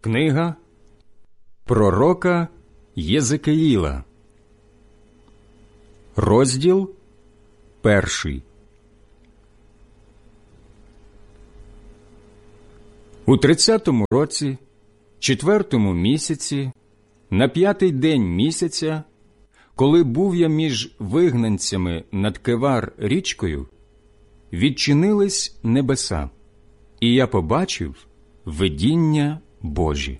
Книга пророка Єзекиїла, розділ 1. У 30-му році, 4-му місяці, на 5-й день місяця, коли був я між вигнанцями над Кевар річкою, відчинились небеса, і я побачив видіння Божі.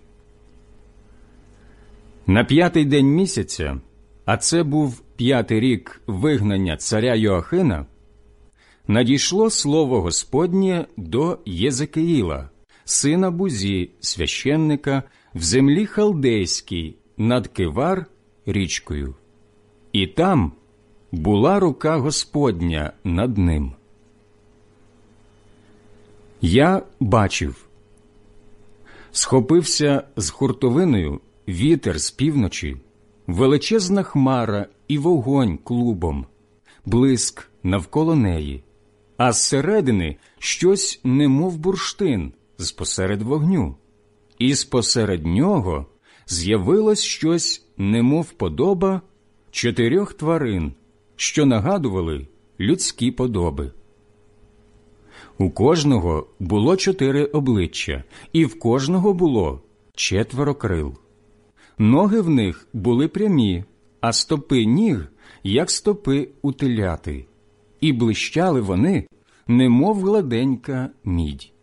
На 5-й день місяця, а це був 5-й рік вигнання царя Йоахина, надійшло слово Господнє до Єзекиїла, сина Бузі, священника, в землі халдейській над Кевар річкою. І там була рука Господня над ним. Я бачив. Схопився з хуртовиною вітер з півночі, величезна хмара і вогонь клубом, блиск навколо неї, а зсередини щось немов бурштин з-посеред вогню, і з-посеред нього з'явилось щось немов подоба 4 тварин, що нагадували людські подоби. У кожного було 4 обличчя, і в кожного було 4 крил. Ноги в них були прямі, а стопи ніг, як стопи у теляти, і блищали вони, немов гладенька мідь.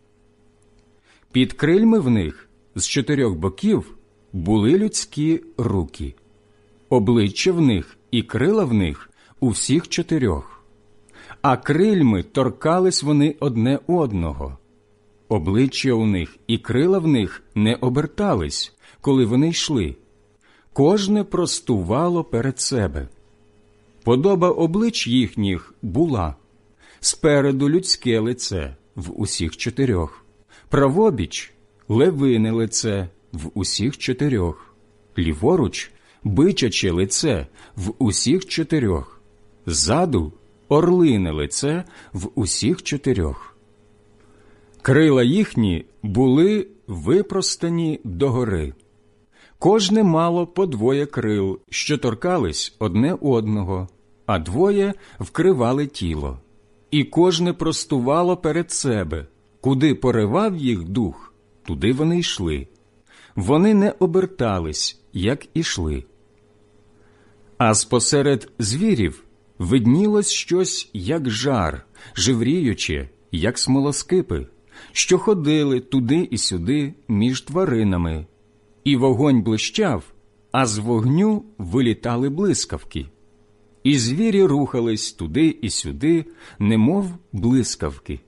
Під крильми в них з 4 боків були людські руки, обличчя в них і крила в них у всіх 4, а крильми торкались вони одне одного. Обличчя у них і крила в них не обертались, коли вони йшли. Кожне простувало перед себе. Подоба облич їхніх була: спереду людське лице в усіх 4, правобіч левине лице в усіх 4, ліворуч бичаче лице в усіх 4, ззаду орлине лице в усіх 4. Крила їхні були випростані догори. Кожне мало по 2 крил, що торкались одне одного, а 2 вкривали тіло. І кожне простувало перед себе. Куди поривав їх дух, туди вони йшли. Вони не обертались, як ішли. А спосеред звірів виднілось щось, як жар, живріюче, як смолоскипи, що ходили туди і сюди між тваринами. І вогонь блищав, а з вогню вилітали блискавки. І звірі рухались туди і сюди, немов блискавки.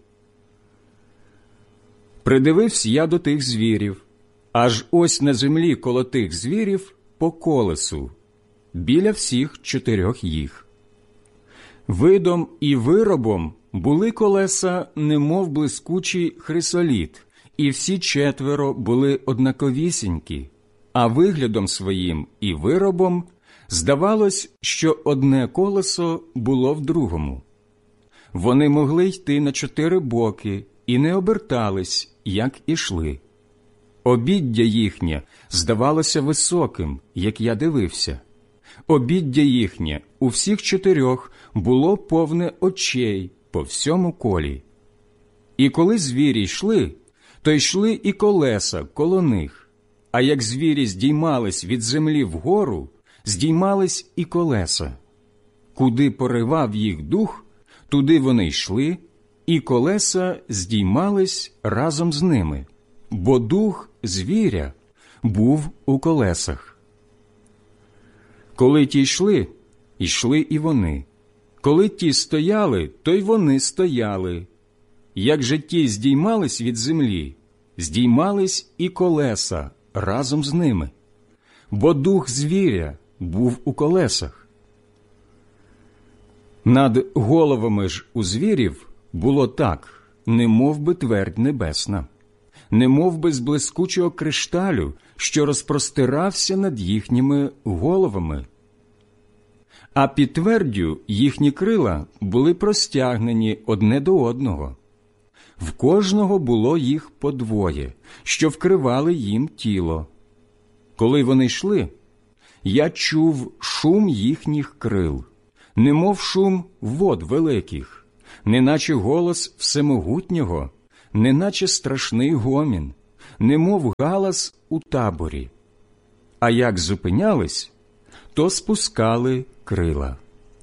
Придивився я до тих звірів, аж ось на землі коло тих звірів по колесу, біля всіх 4 їх. Видом і виробом були колеса, немов блискучий хрисоліт, і всі 4 були однаковісінькі, а виглядом своїм і виробом здавалось, що одне колесо було в другому. Вони могли йти на 4 боки і не обертались, як ішли. Обіддя їхнє здавалося високим, як я дивився. Обіддя їхнє у всіх 4 було повне очей по всьому колі. І коли звірі йшли, то йшли і колеса коло них, а як звірі здіймались від землі вгору, здіймались і колеса. Куди поривав їх дух, туди вони йшли, і колеса здіймались разом з ними, бо дух звіря був у колесах. Коли ті йшли, йшли і вони. Коли ті стояли, то й вони стояли. Як же ті здіймались від землі, здіймались і колеса разом з ними, бо дух звіря був у колесах. Над головами ж у звірів було так, немов би твердь небесна, немов би з блискучого кришталю, що розпростирався над їхніми головами. А під тверддю їхні крила були простягнені одне до одного. В кожного було їх по двоє, що вкривали їм тіло. Коли вони йшли, я чув шум їхніх крил, немов шум вод великих, неначе голос всемогутнього, неначе страшний гомін, немов галас у таборі. А як зупинялись, то спускали крила.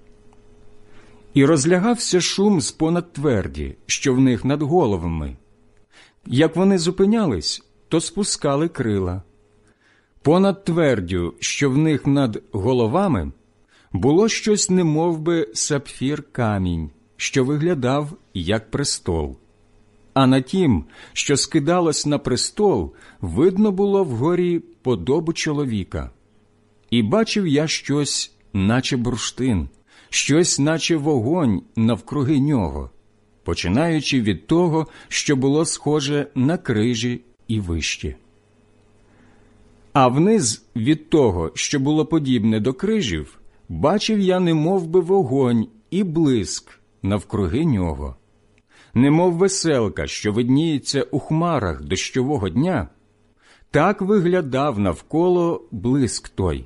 І розлягався шум з-понад тверді, що в них над головами. Як вони зупинялись, то спускали крила. Понад твердю, що в них над головами, було щось немовби сапфір камінь, що виглядав як престол. А на тім, що скидалось на престол, видно було вгорі подобу чоловіка. І бачив я щось, наче бурштин, щось, наче вогонь навкруги нього, починаючи від того, що було схоже на крижі і вище. А вниз від того, що було подібне до крижів, бачив я немовби вогонь і блиск навкруги нього. Немов веселка, що видніється у хмарах дощового дня, так виглядав навколо блиск той.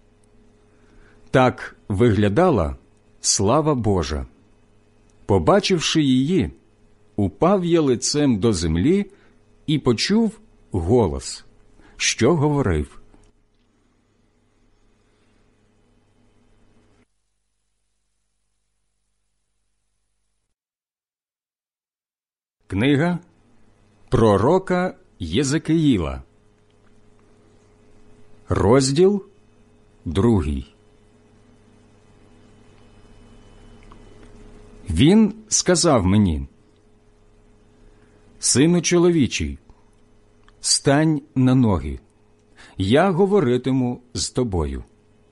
Так виглядала слава Божа. Побачивши її, упав я лицем до землі і почув голос, що говорив: Книга пророка Єзекиїла, розділ 2. Він сказав мені: «Сину чоловічий, стань на ноги, я говоритиму з тобою».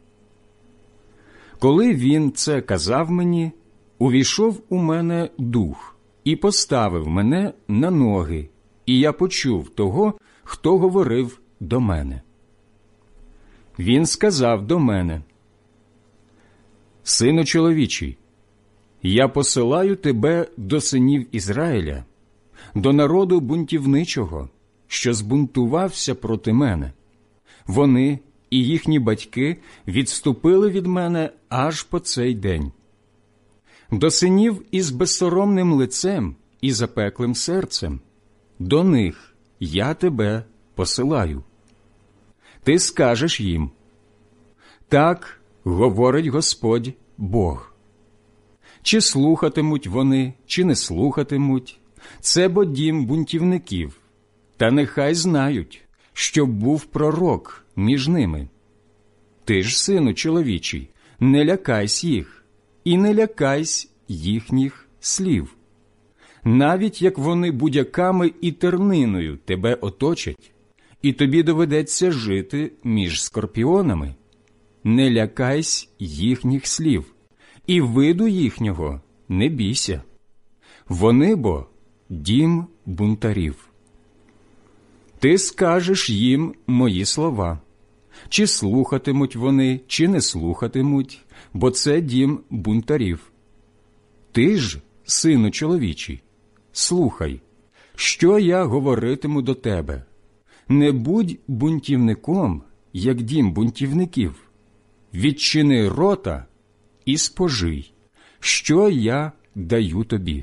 Коли він це казав мені, увійшов у мене дух і поставив мене на ноги, і я почув того, хто говорив до мене. Він сказав до мене: «Сину чоловічий, я посилаю тебе до синів Ізраїля, до народу бунтівничого, що збунтувався проти мене. Вони і їхні батьки відступили від мене аж по цей день. До синів із безсоромним лицем і запеклим серцем, до них я тебе посилаю. Ти скажеш їм: так говорить Господь Бог. Чи слухатимуть вони, чи не слухатимуть, це бо дім бунтівників, та нехай знають, що був пророк між ними. Ти ж, сину чоловічий, не лякайсь їх, і не лякайсь їхніх слів. Навіть як вони будяками і терниною тебе оточать, і тобі доведеться жити між скорпіонами, не лякайсь їхніх слів, і виду їхнього не бійся. Вони бо дім бунтарів. Ти скажеш їм мої слова. Чи слухатимуть вони, чи не слухатимуть, бо це дім бунтарів. Ти ж, сину чоловічий, слухай, що я говоритиму до тебе. Не будь бунтівником, як дім бунтівників. Відчини рота і спожий, що я даю тобі.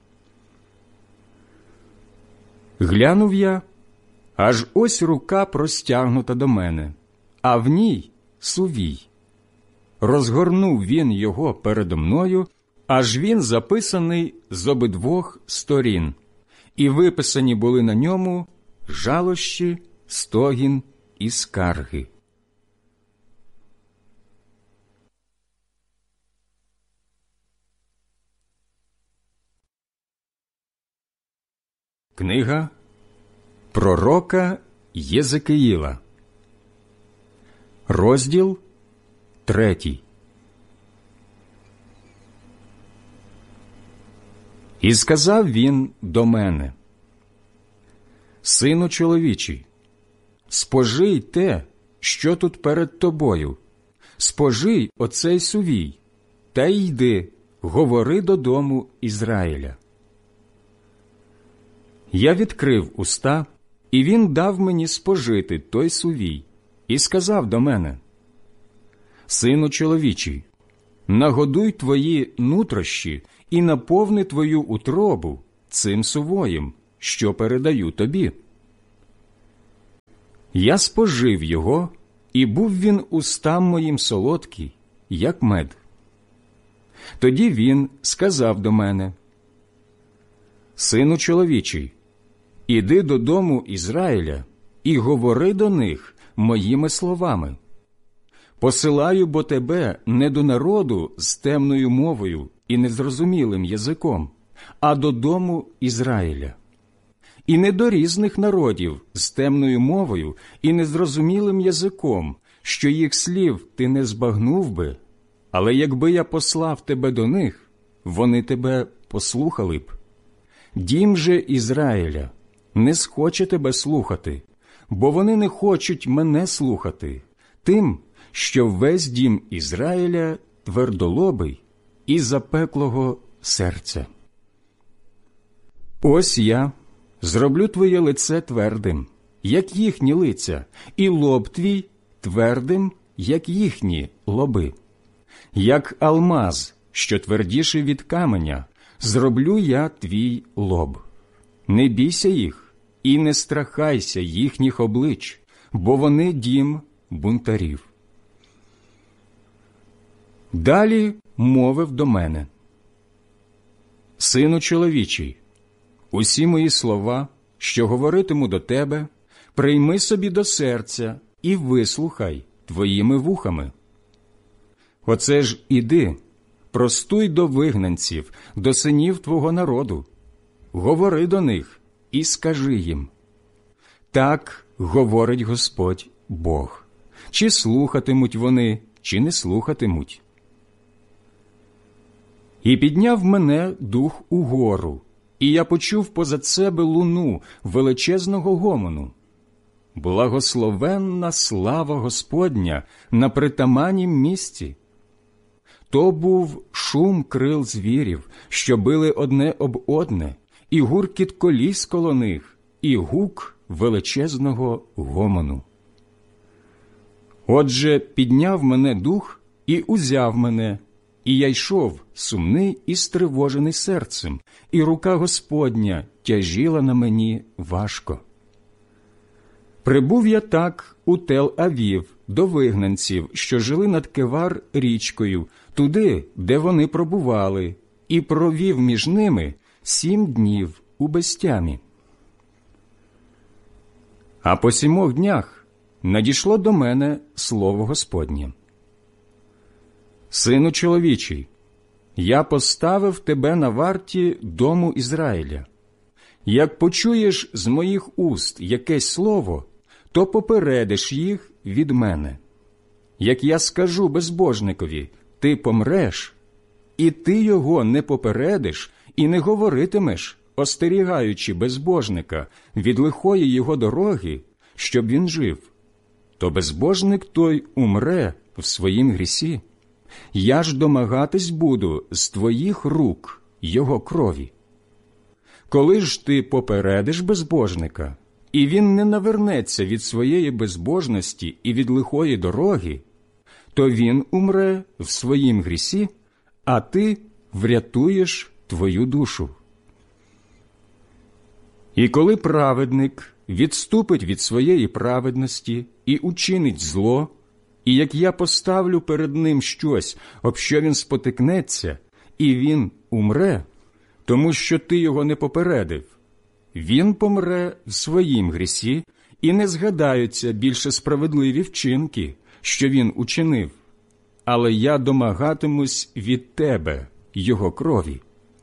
Глянув я, аж ось рука простягнута до мене, а в ній сувій. Розгорнув він його передо мною, аж він записаний з обидвох сторін, і виписані були на ньому жалощі, стогін і скарги. Книга пророка Єзекиїла, розділ 3. І сказав він до мене: «Сину чоловічий, спожий те, що тут перед тобою, спожий оцей сувій, та йди, говори додому Ізраїля. Я відкрив уста, і він дав мені спожити той сувій, і сказав до мене: «Сину чоловічий, нагодуй твої нутрощі і наповни твою утробу цим сувоєм, що передаю тобі». Я спожив його, і був він устам моїм солодкий, як мед. Тоді він сказав до мене: «Сину чоловічий, іди додому Ізраїля і говори до них моїми словами. Посилаю бо тебе не до народу з темною мовою і незрозумілим язиком, а додому Ізраїля. І не до різних народів з темною мовою і незрозумілим язиком, що їх слів ти не збагнув би, але якби я послав тебе до них, вони тебе послухали б. Дім же Ізраїля не схоче тебе слухати, бо вони не хочуть мене слухати, тим, що весь дім Ізраїля твердолобий і запеклого серця. Ось я зроблю твоє лице твердим, як їхні лиця, і лоб твій твердим, як їхні лоби. Як алмаз, що твердіший від каменя, зроблю я твій лоб. Не бійся їх і не страхайся їхніх облич, бо вони дім бунтарів». Далі мовив до мене: «Сину чоловічий, усі мої слова, що говоритиму до тебе, прийми собі до серця і вислухай твоїми вухами. Оце ж іди, простуй до вигнанців, до синів твого народу, говори до них і скажи їм: так говорить Господь Бог, чи слухатимуть вони, чи не слухатимуть. І підняв мене дух угору, і я почув позад себе луну величезного гомону. Благословенна слава Господня на притаманнім місці. То був шум крил звірів, що били одне об одне, і гуркіт коліс коло них, і гук величезного гомону. Отже, підняв мене дух і узяв мене, і я йшов сумний і стривожений серцем, і рука Господня тяжіла на мені важко. Прибув я так у Тел-Авів до вигнанців, що жили над Кевар річкою, туди, де вони пробували, і провів між ними 7 днів у безтямі. А по 7 днях надійшло до мене слово Господнє: «Сину чоловічий, я поставив тебе на варті дому Ізраїля. Як почуєш з моїх уст якесь слово, то попередиш їх від мене. Як я скажу безбожникові: ти помреш, і ти його не попередиш і не говоритимеш, остерігаючи безбожника від лихої його дороги, щоб він жив, то безбожник той умре в своїм грісі. Я ж домагатись буду з твоїх рук його крові. Коли ж ти попередиш безбожника, і він не навернеться від своєї безбожності і від лихої дороги, то він умре в своїм грісі, а ти врятуєш твою душу. І коли праведник відступить від своєї праведності і учинить зло, і як я поставлю перед ним щось, об що він спотикнеться, і він умре, тому що ти його не попередив, він помре в своїм грісі, і не згадаються більше справедливі вчинки, що він учинив, але я домагатимусь від тебе його крові.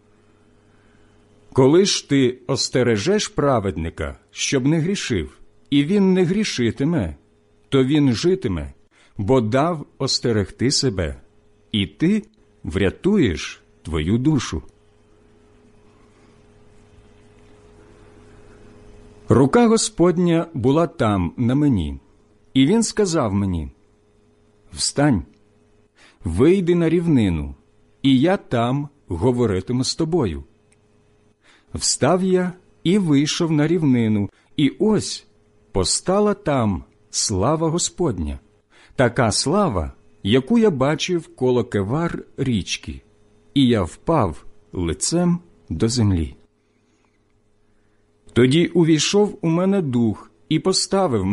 Коли ж ти остережеш праведника, щоб не грішив, і він не грішитиме, то він житиме, бо дав остерегти себе, і ти врятуєш твою душу». Рука Господня була там, на мені, і він сказав мені: «Встань, вийди на рівнину, і я там говоритиму з тобою». Встав я і вийшов на рівнину, і ось постала там слава Господня, така слава, яку я бачив коло Кевар річки, і я впав лицем до землі. Тоді увійшов у мене дух і поставив